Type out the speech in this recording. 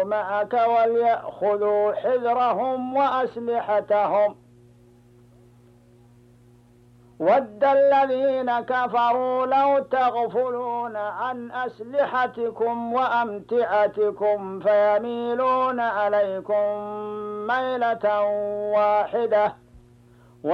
يركبوا معك وليأخذوا حذرهم وأسلحتهم. ود الذين كفروا لو تغفلون عن أسلحتكم وأمتعتكم فيميلون عليكم ميلة واحدة